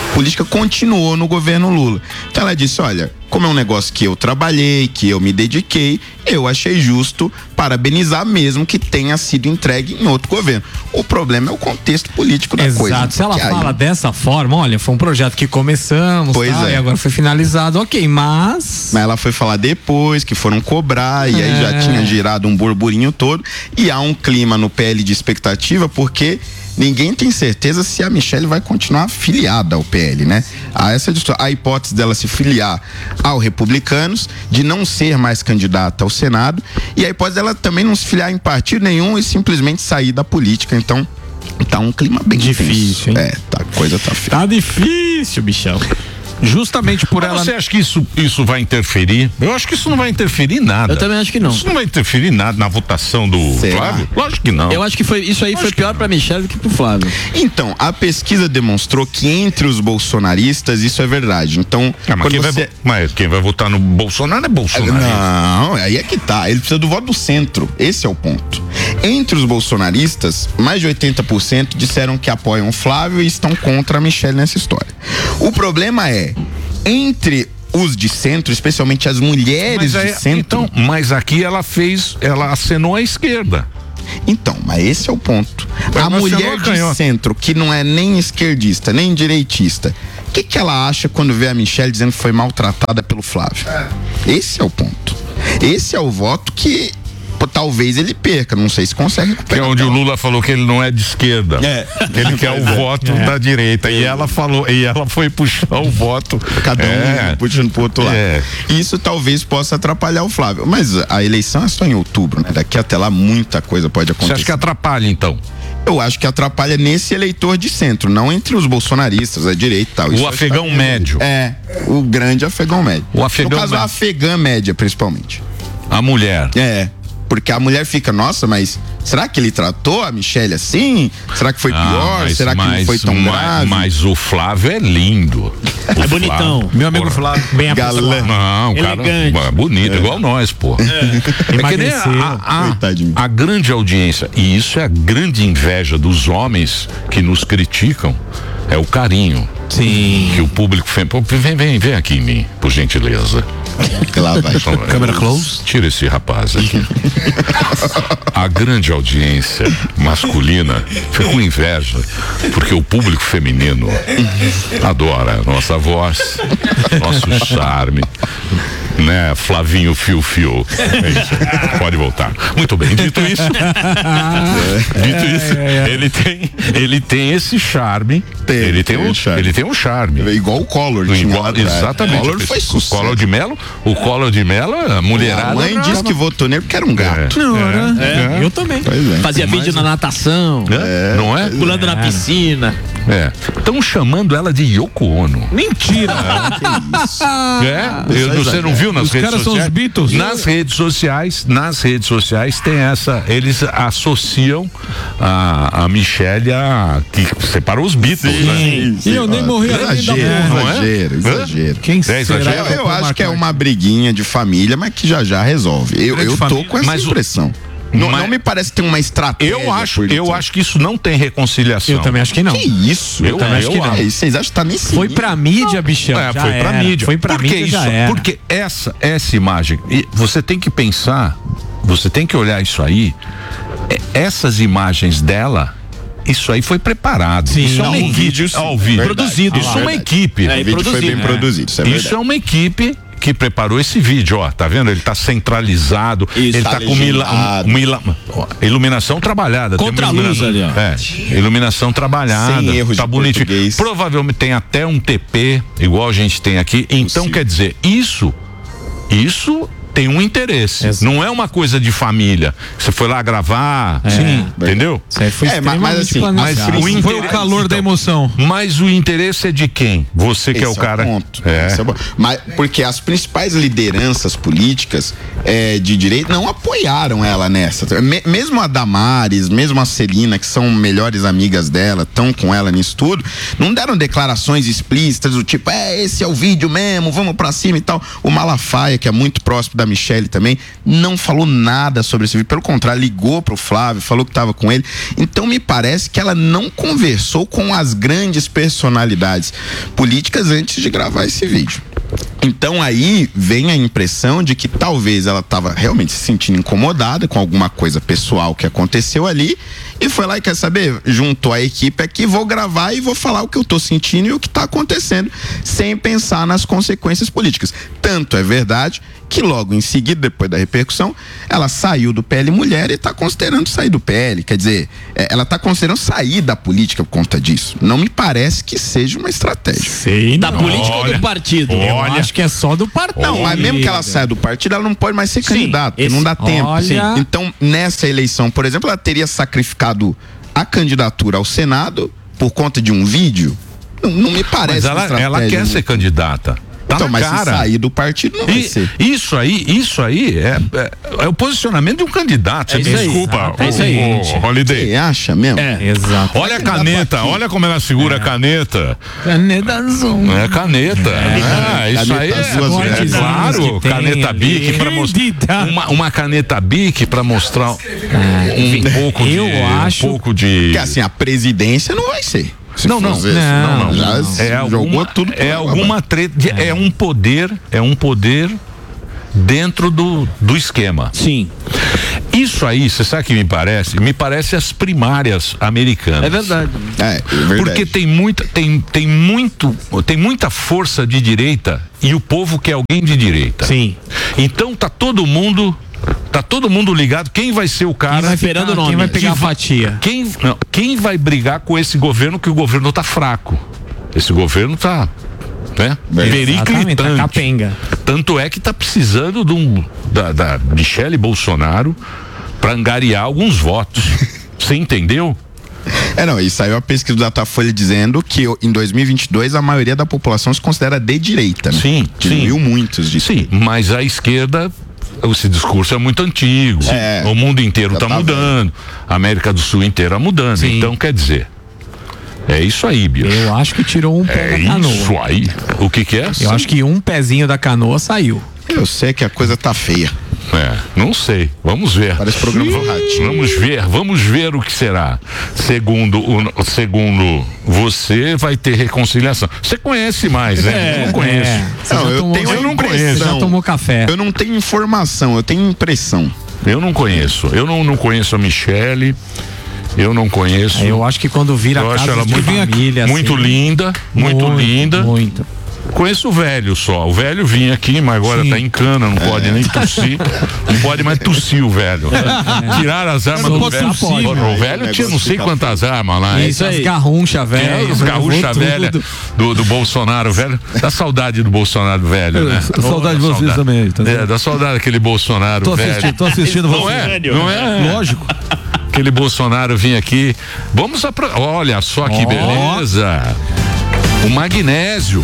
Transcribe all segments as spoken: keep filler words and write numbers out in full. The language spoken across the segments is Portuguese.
política continuou no governo Lula. Então ela disse, olha, como é um negócio que eu trabalhei, que eu me dediquei, eu achei justo parabenizar mesmo que tenha sido entregue em outro governo. O problema é o contexto político da Exato. coisa. Exato, se ela fala aí... dessa forma, olha, foi um projeto que começamos, pois tá, é. e agora foi finalizado, ok, mas... Mas ela foi falar depois, que foram cobrar, e é. aí já tinha girado um burburinho todo, e há um clima no P L de expectativa, porque ninguém tem certeza se a Michelle vai continuar filiada ao P L, né? Há essa a hipótese dela se filiar ao Republicanos, de não ser mais candidata ao Senado, e a hipótese dela também não se filiar em partido nenhum e simplesmente sair da política. Então, tá um clima bem difícil, hein? É, tá, a coisa tá feia. Tá difícil, bichão. Justamente por Mas ela. Você acha que isso, isso vai interferir? Eu acho que isso não vai interferir em nada. Eu também acho que não. Isso não vai interferir em nada na votação do Será? Flávio? Lógico que não. Eu acho que foi, isso aí acho foi pior para Michelle do que pro Flávio. Então, a pesquisa demonstrou que entre os bolsonaristas isso é verdade. Então, ah, mas, quem você... vai, mas quem vai votar no Bolsonaro é bolsonarista. Não, aí é que tá. Ele precisa do voto do centro. Esse é o ponto. Entre os bolsonaristas, mais de oitenta por cento disseram que apoiam o Flávio e estão contra a Michelle nessa história. O problema é, entre os de centro, especialmente as mulheres aí, de centro... Então, mas aqui ela fez, ela acenou à esquerda. Então, mas esse é o ponto. Mas a mulher de canhota. centro, que não é nem esquerdista, nem direitista, o que, que ela acha quando vê a Michelle dizendo que foi maltratada pelo Flávio? Esse é o ponto. Esse é o voto que... talvez ele perca, não sei se consegue recuperar. Que é onde o Lula falou que ele não é de esquerda. É. Ele quer o voto é. da direita. E ela falou, e ela foi puxar o voto. Cada um é. puxando pro outro lado. É. Isso talvez possa atrapalhar o Flávio. Mas a eleição é só em outubro, né? Daqui até lá muita coisa pode acontecer. Você acha que atrapalha, então? Eu acho que atrapalha nesse eleitor de centro, não entre os bolsonaristas, a direita e tal. O Isso afegão tá... médio. É, o grande afegão médio. O afegão no caso, médio. a afegã média, principalmente. A mulher. É. Porque a mulher fica, nossa, mas será que ele tratou a Michelle assim? Será que foi pior? Ah, mas, será que mas, não foi tão mas, grave? Mas o Flávio é lindo. O é Flávio, bonitão. Meu amigo Flávio, bem galã. Não, elegante. Cara, bonito, é. igual nós, pô. É, é que nem a, a, a grande audiência, e isso é a grande inveja dos homens que nos criticam, é o carinho. Sim. Que o público vem, vem, vem aqui em mim, por gentileza. Lá vai. Câmera close. Tira esse rapaz aqui. A grande audiência masculina fica com inveja, porque o público feminino adora a nossa voz, nosso charme, né? Flavinho Fio Fio. Pode voltar. Muito bem, dito isso. Dito isso, ele tem, ele tem esse charme. Tem, ele tem, tem um charme. Ele tem um charme. É igual o Collor. Igual, exatamente. O Collor foi o Collor de Mello, o Collor de Mello, a mulherada. A mãe não, disse não. que votou nele porque era um gato. Não, é, né? é. É. Eu também. É. Fazia Mas, vídeo na natação. É. Não é? Pulando na piscina. É. Estão chamando ela de Yoko Ono. Mentira! Que isso? É? Eu, você não viu nas os redes caras sociais? São os Beatles. Nas redes sociais, nas redes sociais tem essa, eles associam a, a Michelle a que separou os Beatles, sim, né? Sim. E eu nem morri ainda. Exagero, exagero, exagero. Quem é exagero? Eu, eu acho que é uma briguinha de família, mas que já já resolve. Eu, eu tô com essa mas impressão. O... Não, não me parece ter uma estratégia. Eu acho, eu acho que isso não tem reconciliação. Eu também acho que não. Que isso? Eu, eu também acho que não. Vocês acham que tá nesse Foi pra mídia, bichão. É, já foi pra era. mídia. Foi pra Por que mídia, isso? já era. Porque essa, essa imagem, você tem que pensar, você tem que olhar isso aí, essas imagens dela, isso aí foi preparado. Sim, isso é uma equipe. Vídeos, ao vídeo. Produzido. Isso é uma equipe. É, o vídeo foi bem produzido. Isso é, isso é uma equipe que preparou esse vídeo, ó, tá vendo? Ele tá centralizado, isso, ele tá, tá com uma, uma ila, ó, iluminação trabalhada. Contra a luz ali, ó. É, iluminação trabalhada, sem erros tá de bonitinho. Português. Provavelmente tem até um T P, igual a gente tem aqui. Então, Sim. quer dizer, isso, isso tem um interesse. Exato. Não é uma coisa de família. Você foi lá gravar, é, sim, entendeu? Foi é, mas, mas assim, mas o interesse, foi o calor então, da emoção. Mas o interesse é de quem? Você que Esse é o cara. É o ponto. É. É bom. Mas porque as principais lideranças políticas é, de direita não apoiaram ela nessa. Me, mesmo a Damares, mesmo a Celina, que são melhores amigas dela, estão com ela nisso tudo, não deram declarações explícitas do tipo, é, esse é o vídeo mesmo, vamos pra cima e tal. O Malafaia, que é muito próximo da Michelle também, não falou nada sobre esse vídeo, pelo contrário, ligou pro Flávio, falou que estava com ele. Então me parece que ela não conversou com as grandes personalidades políticas antes de gravar esse vídeo. Então aí vem a impressão de que talvez ela estava realmente se sentindo incomodada com alguma coisa pessoal que aconteceu ali e foi lá e quer saber, juntou a equipe aqui, vou gravar e vou falar o que eu tô sentindo e o que tá acontecendo, sem pensar nas consequências políticas. Tanto é verdade que logo em seguida, depois da repercussão, ela saiu do P L Mulher e está considerando sair do P L. Quer dizer, ela está considerando sair da política por conta disso. Não me parece que seja uma estratégia. Sei, da política ou do partido? Olha, eu acho que é só do partido. Não, mas mesmo que ela saia do partido, ela não pode mais ser candidata, porque não dá tempo. Olha... Então, nessa eleição, por exemplo, ela teria sacrificado a candidatura ao Senado por conta de um vídeo. Não, não me parece. Mas ela, ela quer ser candidata. Tá então, mas cara. se sair do partido não vai e, ser. Isso aí, isso aí é, é, é o posicionamento de um candidato. É isso aí. Desculpa, É isso aí, o, gente. o Holiday. Você acha mesmo? É, exato. Olha a caneta, olha como ela segura a caneta. Caneta azul. É caneta. É, isso aí é, azul, é, azul. claro. Tem Caneta ali. Bic para mostrar uma, uma caneta Bic para mostrar um, um pouco eu de acho um pouco de Porque assim, a presidência não vai ser. Se Não, não, fazer, não, não, já não. É jogou alguma, tudo é alguma treta, é. é um poder, é um poder dentro do, do esquema. Sim. Isso aí, você sabe o que me parece? Me parece as primárias americanas. É verdade. É, é verdade. Porque tem muita, tem, tem muito, tem muita força de direita e o povo quer alguém de direita. Sim. Então tá todo mundo Tá todo mundo ligado quem vai ser o cara. Quem vai, esperando ficar, o nome. quem vai pegar que a fatia. Quem, não, quem vai brigar com esse governo, que o governo tá fraco. Esse governo tá, né? Exatamente, tá Periclitante. capenga. Tanto é que tá precisando de um, da, da Michelle Bolsonaro para angariar alguns votos. Você entendeu? É, não, e saiu a pesquisa do Datafolha dizendo que em dois mil e vinte e dois a maioria da população se considera de direita, né? Sim, Diminuiu sim. muitos disso. Sim, mas a esquerda, esse discurso é muito antigo. É, o mundo inteiro está tá mudando. A América do Sul inteira mudando. Sim. Então, quer dizer, é isso aí, bicho. Eu acho que tirou um pé É da canoa. isso aí. O que que é? Eu acho que um pezinho da canoa saiu. Eu sei que a coisa tá feia. É, não sei. Vamos ver. Parece programa do Ratinho. Vamos ver, vamos ver o que será. Segundo, o, segundo você, vai ter reconciliação. Você conhece mais, né? É, eu não conheço. é. Você Não, já eu tomou- tenho você a não impressão. conhece, já tomou café. Eu não tenho informação, eu tenho impressão. Eu não conheço. Eu não, não conheço a Michelle. Eu não conheço. Eu acho que quando vira Eu acho casa ela de muito, família, muito assim, linda, muito, linda. Muito. Conheço o velho só. O velho vinha aqui, mas agora Sim. tá em cana, não pode nem tossir. Não pode mais tossir o velho. Tiraram as armas Não do pode velho. tossir, Pô, né? o velho O tinha não negócio sei fica quantas armas lá. Isso, aí. as garruncha, velho. É, os levou gaúcha tudo. velha do, do Bolsonaro velho. Dá saudade do Bolsonaro velho, né? Eu- saudade de Dá vocês também, tá É, dá saudade daquele Bolsonaro Tô velho. assistindo, tô assistindo Não você. é? Não é? Lógico. Aquele Bolsonaro vinha aqui. Vamos apro... Olha só que Ó. beleza. O magnésio.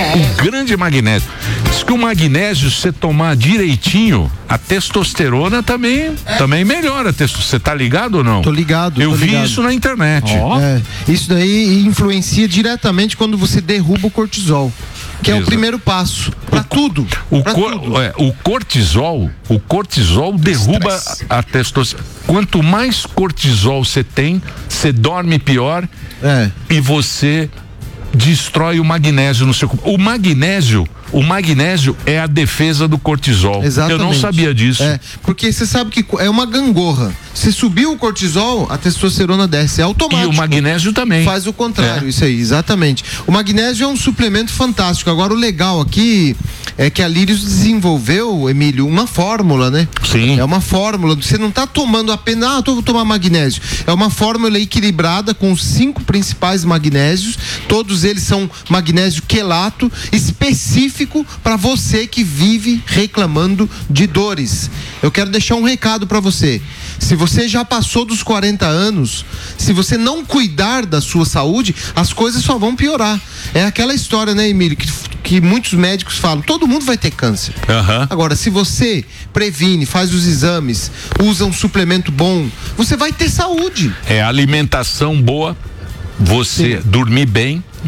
O grande magnésio. Diz que o magnésio, se você tomar direitinho, a testosterona também, também melhora. Você tá ligado ou não? Tô ligado. Eu tô vi ligado. isso na internet. Ó. É, isso daí influencia diretamente quando você derruba o cortisol, que é Exato. o primeiro passo para tudo. O, pra cor- tudo. é, o cortisol, o cortisol derruba Estresse. a, a testosterona. Quanto mais cortisol você tem, você dorme pior É. e você destrói o magnésio no seu corpo. O magnésio, o magnésio é a defesa do cortisol. Exatamente. Eu não sabia disso. É, porque você sabe que é uma gangorra. Se subiu o cortisol, a testosterona desce, é E automático. o magnésio também. Faz o contrário, É. isso aí, exatamente. O magnésio é um suplemento fantástico. Agora, o legal aqui é que a Lírios desenvolveu, Emílio, uma fórmula, né? Sim. É uma fórmula. Você não está tomando apenas, ah, tô, vou tomar magnésio. É uma fórmula equilibrada com os cinco principais magnésios. Todos eles são magnésio quelato, específico para você que vive reclamando de dores. Eu quero deixar um recado para você. Se você já passou dos quarenta anos, se você não cuidar da sua saúde, as coisas só vão piorar. É aquela história, né, Emílio, que, que muitos médicos falam, todo mundo vai ter câncer. Aham. Agora, se você previne, faz os exames, usa um suplemento bom, você vai ter saúde. É alimentação boa, você dormir bem,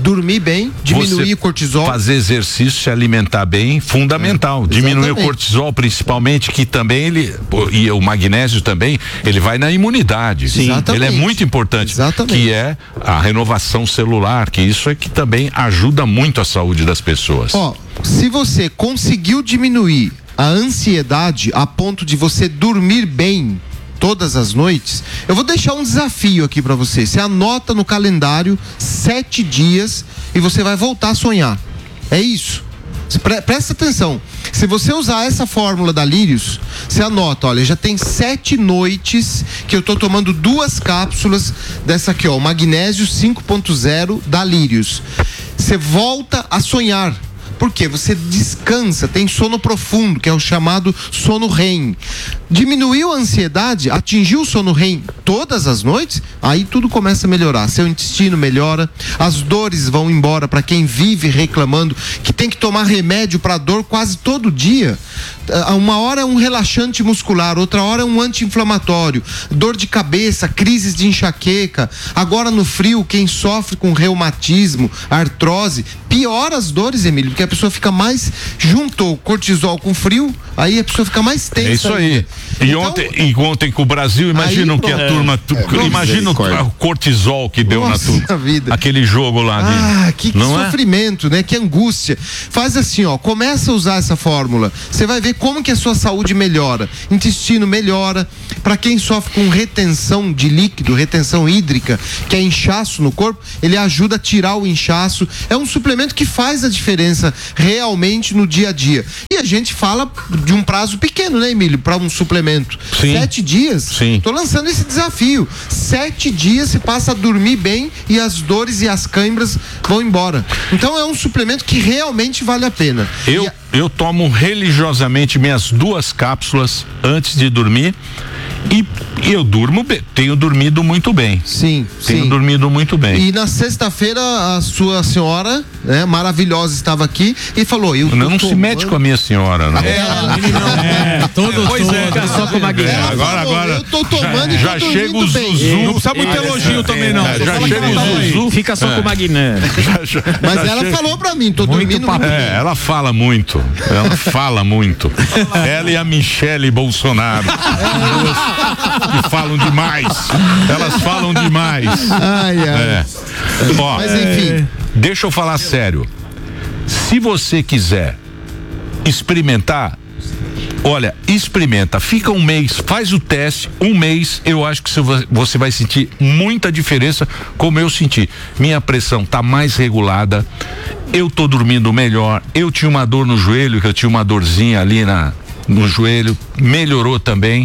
dormir bem, diminuir Você o cortisol. Fazer exercício, se alimentar bem, fundamental. É, diminuir o cortisol, principalmente, que também ele, e o magnésio também, ele vai na imunidade. Sim. Exatamente. Ele é muito importante. Exatamente. Que é a renovação celular, que isso é que também ajuda muito a saúde das pessoas. Ó, se você conseguiu diminuir a ansiedade a ponto de você dormir bem todas as noites, eu vou deixar um desafio aqui pra você. Você anota no calendário sete dias e você vai voltar a sonhar. É isso. Pre- presta atenção. Se você usar essa fórmula da Lírios, você anota, olha, já tem sete noites que eu tô tomando duas cápsulas dessa aqui, ó, o magnésio cinco ponto zero da Lírios. Você volta a sonhar. Por quê? Você descansa, tem sono profundo, que é o chamado sono R E M. Diminuiu a ansiedade, atingiu o sono R E M todas as noites, aí tudo começa a melhorar. Seu intestino melhora, as dores vão embora para quem vive reclamando que tem que tomar remédio para dor quase todo dia. Uma hora é um relaxante muscular, outra hora é um anti-inflamatório, dor de cabeça, crises de enxaqueca. Agora no frio, quem sofre com reumatismo, artrose, piora as dores, Emílio, porque a pessoa fica mais, juntou cortisol com frio, aí a pessoa fica mais tensa. É isso aí. E, então, ontem, e ontem com o Brasil, imaginam que a é, turma, tu, é, imagina o cortisol que deu Nossa na turma. Vida. Aquele jogo lá. De, ah, que, que sofrimento, é? né? Que angústia. Faz assim, ó, começa a usar essa fórmula. Você vai ver como que a sua saúde melhora. Intestino melhora. Para quem sofre com retenção de líquido, retenção hídrica, que é inchaço no corpo, ele ajuda a tirar o inchaço. É um suplemento que faz a diferença realmente no dia a dia. E a gente fala de um prazo pequeno, né, Emílio? Para um suplemento. Sim. Sete dias. Sim. Tô lançando esse desafio. Sete dias você passa a dormir bem e as dores e as câimbras vão embora. Então é um suplemento que realmente vale a pena. Eu, a... eu tomo religiosamente minhas duas cápsulas antes de dormir. E, e eu durmo bem, tenho dormido muito bem. Sim, tenho sim. dormido muito bem. E na sexta-feira a sua senhora, né, maravilhosa, estava aqui e falou: eu não, não tomando... se mete com a minha senhora, não. É, é todo, pois todo, é, só com magnésio. É, agora, agora. Eu tô tomando já, e tô já chega o bem. Zuzu. Não precisa muito é, elogio é, também, não. É, já chega o Zuzu. Fica só é. com magnésio. Já, já, Mas já ela chega... falou pra mim, tô muito dormindo muito é, bem. Ela fala muito. Ela fala muito. Ela e a Michele Bolsonaro. Que falam demais. Elas falam demais. Ai, ai. É. Ó, Mas enfim. Deixa eu falar sério. Se você quiser experimentar, olha, experimenta, fica um mês, faz o teste, um mês, eu acho que você vai sentir muita diferença, como eu senti. Minha pressão tá mais regulada, eu tô dormindo melhor, eu tinha uma dor no joelho, que eu tinha uma dorzinha ali na, no joelho, melhorou também.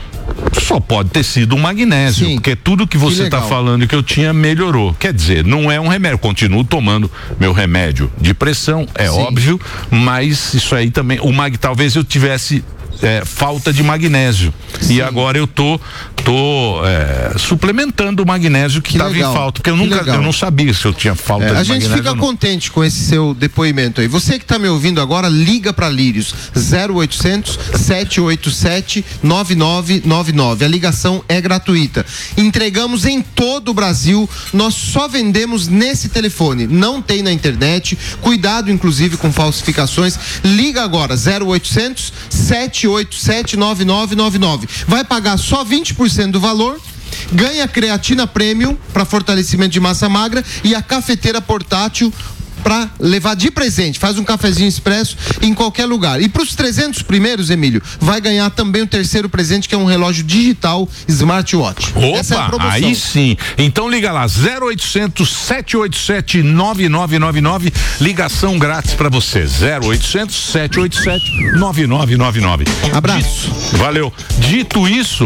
Só pode ter sido um magnésio, Sim. porque tudo que você está falando que eu tinha melhorou. Quer dizer, não é um remédio, continuo tomando meu remédio de pressão, é Sim. óbvio, mas isso aí também, o mag, talvez eu tivesse é, falta de magnésio. Sim. E agora eu tô, tô é, suplementando o magnésio que estava em falta, porque eu que nunca, legal. eu não sabia se eu tinha falta é, de a magnésio. A gente fica contente com esse seu depoimento aí. Você que está me ouvindo agora, liga para Lírios zero oitocentos, sete oito sete, nove nove nove nove. A ligação é gratuita. Entregamos em todo o Brasil. Nós só vendemos nesse telefone. Não tem na internet. Cuidado, inclusive, com falsificações. Liga agora zero oitocentos, sete oito sete, nove nove nove nove. Vai pagar só vinte por cento do valor, ganha creatina premium para fortalecimento de massa magra e a cafeteira portátil para levar de presente. Faz um cafezinho expresso em qualquer lugar. E para os trezentos primeiros, Emílio, vai ganhar também o terceiro presente, que é um relógio digital smartwatch. Opa, essa é a promoção. Aí sim. Então liga lá, zero oitocentos, sete oito sete, nove nove nove nove, ligação grátis para você, zero oitocentos, sete oito sete, nove nove nove nove. Abraço. Dito, valeu. Dito isso,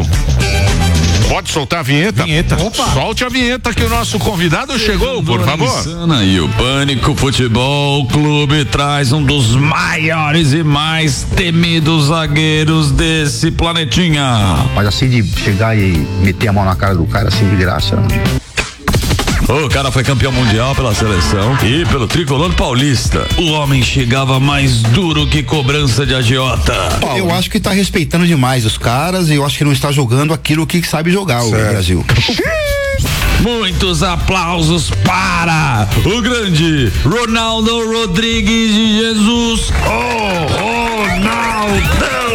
pode soltar a vinheta? Vinheta. Opa. Solte a vinheta que o nosso convidado chegou, por favor. E o Pânico Futebol Clube traz um dos maiores e mais temidos zagueiros desse planetinha. Mas assim de chegar e meter a mão na cara do cara assim de graça. O cara foi campeão mundial pela seleção e pelo tricolor paulista. O homem chegava mais duro que cobrança de agiota. Eu acho que tá respeitando demais os caras e eu acho que não está jogando aquilo que sabe jogar certo. O Brasil. Muitos aplausos para o grande Ronaldo Rodrigues de Jesus. Oh, Ronaldão!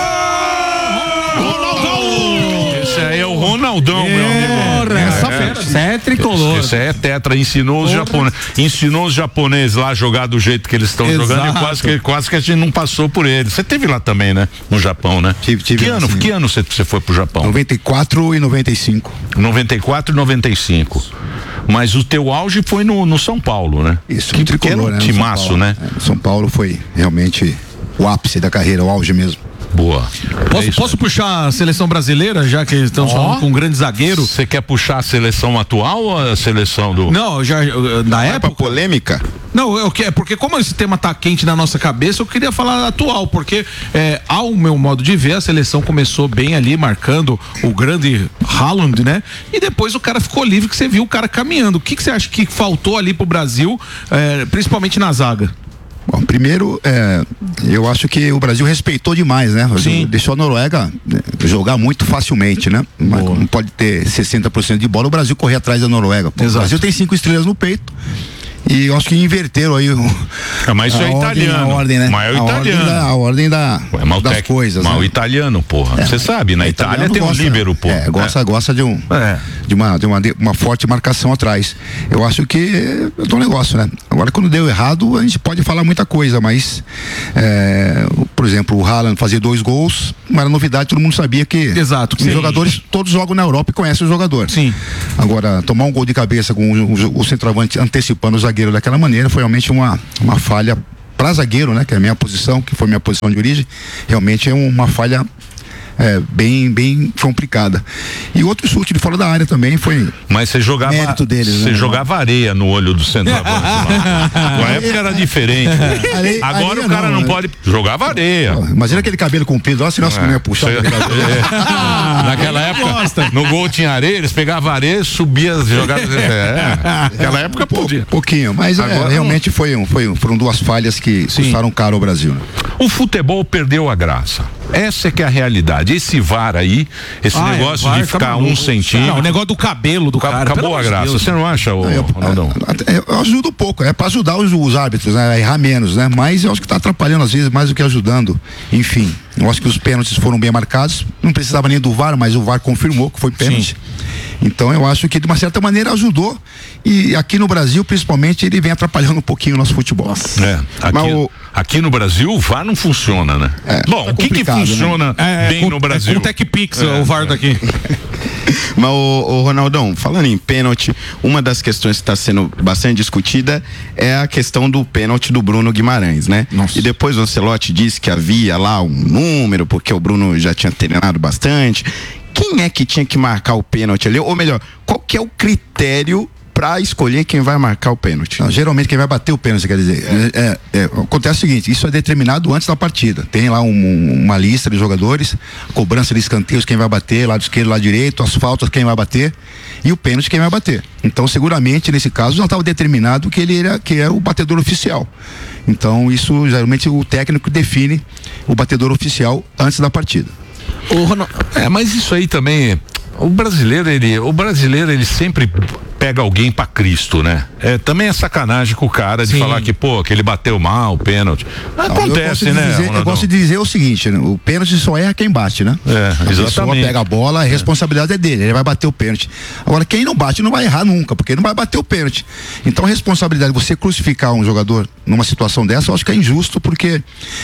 Esse aí é o Ronaldão, meu amigo. Essa fera, é tricolor. Esse aí é tetra, ensinou os japoneses, ensinou os japoneses lá a jogar do jeito que eles estão jogando e quase que, quase que a gente não passou por eles. Você teve lá também, né? No Japão, né? Tive, tive que ano, assim, que ano você, você foi pro Japão? noventa e quatro e noventa e cinco. noventa e quatro e noventa e cinco. Mas o teu auge foi no, no São Paulo, né? Isso, que tricolor, pequeno né? timaço, né? É, São Paulo foi realmente o ápice da carreira, o auge mesmo. Boa. Posso, É posso puxar a seleção brasileira, já que estamos Ó. falando com um grande zagueiro? Você quer puxar a seleção atual ou a seleção do... Não, já na Vai pra época. polêmica? Não, eu quero, porque como esse tema tá quente na nossa cabeça, eu queria falar atual, porque é, ao meu modo de ver, a seleção começou bem ali, marcando o grande Haaland, né? E depois o cara ficou livre, que você viu o cara caminhando. O que, que você acha que faltou ali pro Brasil, é, principalmente na zaga? Bom, primeiro, é, eu acho que o Brasil respeitou demais, né? Sim. Deixou a Noruega né, jogar muito facilmente, né? Mas não pode ter sessenta por cento de bola, o Brasil correr atrás da Noruega. Pô, o Exato. Brasil tem cinco estrelas no peito. E eu acho que inverteram aí o, É, mas isso a é ordem, italiano. a ordem, né? Mas é o a italiano. Ordem da, a ordem da, É, mas o das tec- coisas. mas né? o italiano, porra. Você sabe, na O Itália italiano tem um gosta, líbero, porra. É, gosta, gosta de um É. de, uma, de, uma, de uma forte marcação atrás. Eu acho que é um negócio, né? Agora, quando deu errado, a gente pode falar muita coisa, mas é, por exemplo, o Haaland fazer dois gols, não era novidade, todo mundo sabia que Exato, os sim. jogadores, todos jogam na Europa e conhecem o jogador. Sim. Agora, tomar um gol de cabeça com o, o, o centroavante antecipando o zagueiro daquela maneira foi realmente uma, uma falha para zagueiro, né? Que é a minha posição, que foi minha posição de origem, realmente é uma falha é, bem, bem complicada. E outro chute de fora da área também foi. Mas você jogava. Mérito deles, Você né? jogava areia no olho do centroavante. lá. Na época era diferente. Areia- Agora areia o cara não, não, né? pode. Jogava areia. Imagina aquele cabelo comprido, ó, senão você não ia puxar. Cê- aquele cabelo. É. Naquela época, no gol tinha areia, eles pegavam areia, subia, jogavam. É. Naquela época podia. Pouquinho, mas é, Agora realmente foi um, foi um, foram duas falhas que custaram caro ao Brasil. Né? O futebol perdeu a graça. Essa é que é a realidade. Esse V A R aí, esse Ah, é, negócio o V A R de tá ficar maluco. um centímetro. Não, o negócio do cabelo do cara. Acabou pelo a amor de graça. Deus. Você não acha, ô, Eu, Ronaldão? eu, eu ajudo um pouco, é para ajudar os, os árbitros, né, a errar menos, né? Mas eu acho que tá atrapalhando às vezes mais do que ajudando. Enfim, eu acho que os pênaltis foram bem marcados. Não precisava nem do V A R, mas o V A R confirmou que foi pênalti. Então eu acho que de uma certa maneira ajudou. E aqui no Brasil, principalmente, ele vem atrapalhando um pouquinho o nosso futebol. É, aqui, Mas o- aqui no Brasil o V A R não funciona, né? É, Bom, tá o que que complicado, né? funciona É, bem com, no Brasil? É com o TechPix, o V A R daqui. Mas, o, o Ronaldão, falando em pênalti, uma das questões que está sendo bastante discutida é a questão do pênalti do Bruno Guimarães, né? Nossa. E depois o Ancelotti disse que havia lá um número, porque o Bruno já tinha treinado bastante. Quem é que tinha que marcar o pênalti ali? Ou melhor, qual que é o critério para escolher quem vai marcar o pênalti? Não, geralmente quem vai bater o pênalti, quer dizer, é, é, é, acontece o seguinte, isso é determinado antes da partida, tem lá um, um, uma lista de jogadores, cobrança de escanteios, quem vai bater, lado esquerdo, lado direito, as faltas, quem vai bater, e o pênalti, quem vai bater. Então, seguramente, nesse caso, já estava determinado que ele era, que era o batedor oficial. Então, isso, geralmente, o técnico define o batedor oficial antes da partida. O Ronald- É, mas isso aí também, o brasileiro, ele, o brasileiro, ele sempre pega alguém pra Cristo, né? É, também é sacanagem com o cara de Sim. falar que, pô, que ele bateu mal, o pênalti. Não, eu Acontece, gosto de né, dizer- eu Ronaldão? gosto de dizer o seguinte, né, o pênalti só erra quem bate, né? É, A pessoa exatamente. pega a bola, a responsabilidade é dele, ele vai bater o pênalti. Agora, quem não bate não vai errar nunca, porque ele não vai bater o pênalti. Então, a responsabilidade de você crucificar um jogador numa situação dessa, eu acho que é injusto, porque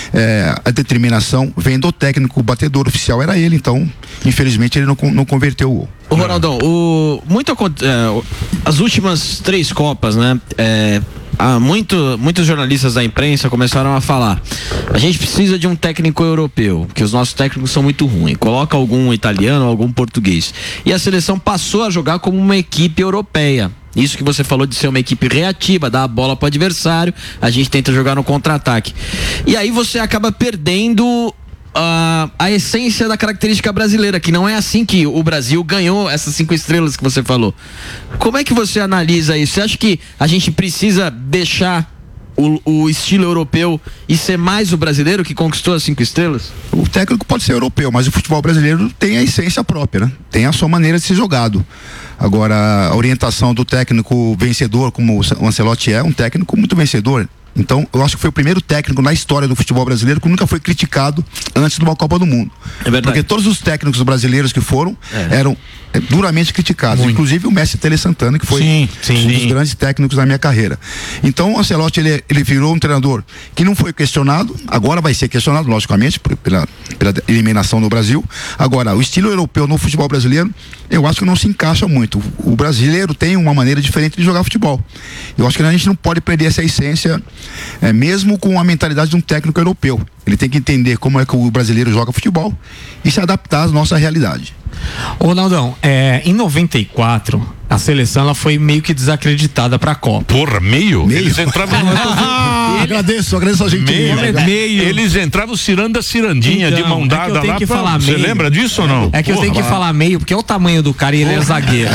é, a determinação vem do técnico, o batedor oficial era ele, então, infelizmente, ele não, con- não converteu o gol. Ô Ronaldão, o, muito, acon- é, as últimas três Copas, né? É, há muito, muitos jornalistas da imprensa começaram a falar: a gente precisa de um técnico europeu, que os nossos técnicos são muito ruins. Coloca algum italiano, algum português. E a seleção passou a jogar como uma equipe europeia. Isso que você falou de ser uma equipe reativa, dar a bola para o adversário, a gente tenta jogar no contra-ataque. E aí você acaba perdendo Uh, a essência da característica brasileira, que não é assim que o Brasil ganhou essas cinco estrelas que você falou. Como é que você analisa isso? Você acha que a gente precisa deixar o, o estilo europeu e ser mais o brasileiro que conquistou as cinco estrelas? O técnico pode ser europeu, mas o futebol brasileiro tem a essência própria, né? Tem a sua maneira de ser jogado. Agora, a orientação do técnico vencedor, como o Ancelotti é, um técnico muito vencedor. Então, eu acho que foi o primeiro técnico na história do futebol brasileiro que nunca foi criticado antes de uma Copa do Mundo. É verdade. Porque todos os técnicos brasileiros que foram é. eram é, duramente criticados. Muito. Inclusive o Mestre Tele Santana, que foi sim, sim, um dos sim. grandes técnicos da minha carreira. Então, o Ancelotti, ele, ele virou um treinador que não foi questionado, agora vai ser questionado, logicamente, por, pela, pela eliminação do Brasil. Agora, o estilo europeu no futebol brasileiro, eu acho que não se encaixa muito. O brasileiro tem uma maneira diferente de jogar futebol. Eu acho que a gente não pode perder essa essência, é, mesmo com a mentalidade de um técnico europeu. Ele tem que entender como é que o brasileiro joga futebol e se adaptar à nossa realidade. Ô Naldão, é, em noventa e quatro a seleção ela foi meio que desacreditada pra Copa. Porra, meio? Meio? Eles entravam Ah, agradeço, agradeço a gente. meio, Meio. meio. Eles entravam ciranda cirandinha Então, de mão é que dada eu tenho lá. que pra... falar Você meio. lembra disso ou não? É que eu Porra, tenho que lá. falar meio, porque é o tamanho do cara e ele é zagueiro.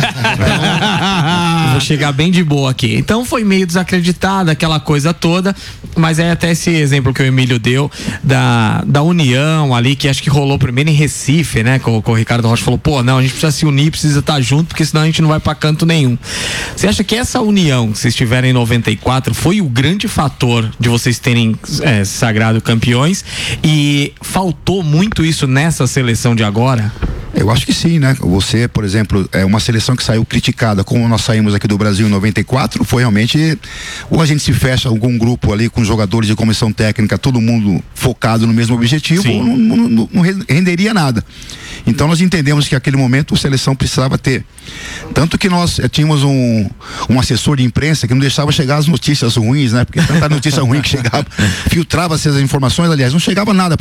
Então, vou chegar bem de boa aqui. Então foi meio desacreditada, aquela coisa toda, mas é até esse exemplo que o Emílio deu da, da união ali, que acho que rolou primeiro em Recife, né? Com, com o Ricardo Rocha falou, pô, não, a gente precisa se unir, precisa estar junto, porque senão a gente não vai pra canto nenhum. Você acha que essa união, que vocês tiveram em noventa e quatro, foi o grande fator de vocês terem é, sagrado campeões e faltou muito isso nessa seleção de agora? Eu acho que sim, né? Você, por exemplo, é uma seleção que saiu criticada, como nós saímos aqui do Brasil em noventa e quatro, foi realmente, ou a gente se fecha algum grupo ali com jogadores de comissão técnica, todo mundo focado no mesmo objetivo, ou não, não, não, não renderia nada. Então nós entendemos que naquele momento a seleção precisava ter. Tanto que nós eh, tínhamos um, um assessor de imprensa que não deixava chegar as notícias ruins, né? Porque tanta notícia ruim que chegava, filtrava-se as informações, aliás, não chegava nada